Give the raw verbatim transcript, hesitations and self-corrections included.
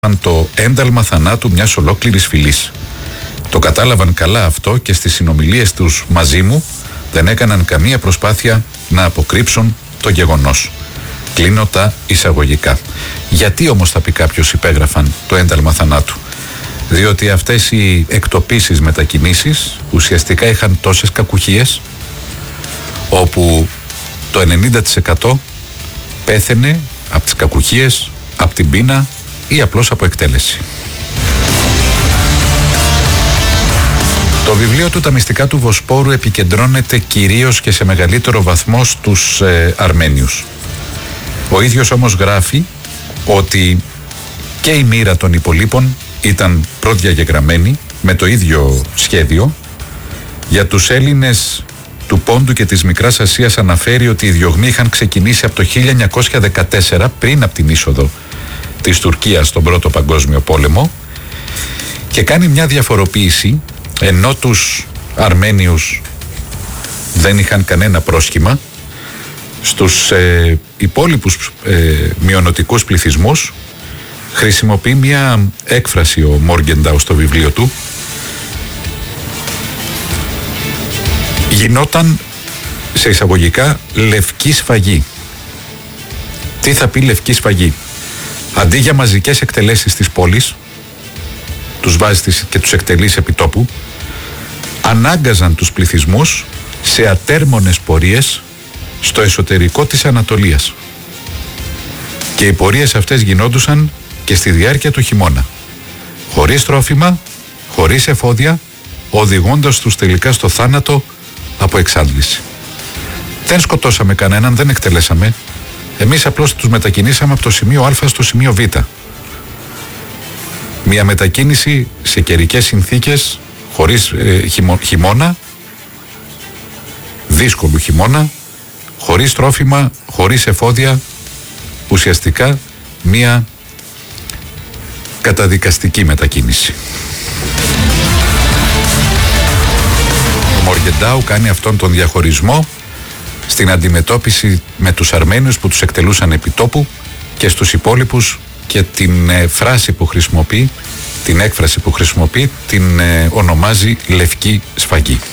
το ένταλμα θανάτου μιας ολόκληρης φυλής. Το κατάλαβαν καλά αυτό και στις συνομιλίες τους μαζί μου δεν έκαναν καμία προσπάθεια να αποκρύψουν το γεγονός. Κλείνω τα εισαγωγικά. Γιατί όμως, θα πει κάποιος, υπέγραφαν το ένταλμα θανάτου? Διότι αυτές οι εκτοπίσεις μετακινήσεις ουσιαστικά είχαν τόσες κακουχίες, όπου το ενενήντα τοις εκατό πέθαινε από τις κακουχίες, από την πείνα ή απλώς από εκτέλεση. Το βιβλίο του «Τα μυστικά του Βοσπόρου» επικεντρώνεται κυρίως και σε μεγαλύτερο βαθμό στους ε, Αρμένιους. Ο ίδιος όμως γράφει ότι και η μοίρα των υπολείπων ήταν προδιαγεγραμμένη με το ίδιο σχέδιο. Για τους Έλληνες του Πόντου και της Μικράς Ασίας αναφέρει ότι οι διωγμοί είχαν ξεκινήσει από το χίλια εννιακόσια δεκατέσσερα, πριν από την είσοδο της Τουρκίας στον Πρώτο Παγκόσμιο Πόλεμο, και κάνει μια διαφοροποίηση. Ενώ τους Αρμένιους δεν είχαν κανένα πρόσχημα, στους ε, υπόλοιπους ε, μειονοτικούς πληθυσμούς χρησιμοποιεί μια έκφραση ο Μόργεντάου στο βιβλίο του. Γινόταν, σε εισαγωγικά, λευκή σφαγή. Τι θα πει λευκή σφαγή? Αντί για μαζικές εκτελέσεις της πόλης, τους βάζει και τους εκτελείς επί τόπου, ανάγκαζαν τους πληθυσμούς σε ατέρμονες πορείες στο εσωτερικό της Ανατολίας. Και οι πορείες αυτές γινόντουσαν και στη διάρκεια του χειμώνα. Χωρίς τρόφιμα, χωρίς εφόδια, οδηγώντας τους τελικά στο θάνατο από εξάντληση. Δεν σκοτώσαμε κανέναν, δεν εκτελέσαμε. Εμείς απλώς τους μετακινήσαμε από το σημείο Α στο σημείο Β. Μια μετακίνηση σε καιρικές συνθήκες, χωρίς ε, χειμω, χειμώνα, δύσκολου χειμώνα, χωρίς τρόφιμα, χωρίς εφόδια, ουσιαστικά μια καταδικαστική μετακίνηση. Ο Μόργεντάου κάνει αυτόν τον διαχωρισμό στην αντιμετώπιση με τους Αρμένιους που τους εκτελούσαν επί τόπου και στους υπόλοιπους, και την ε, φράση που χρησιμοποιεί, την έκφραση που χρησιμοποιεί, την ε, ονομάζει λευκή σφαγή.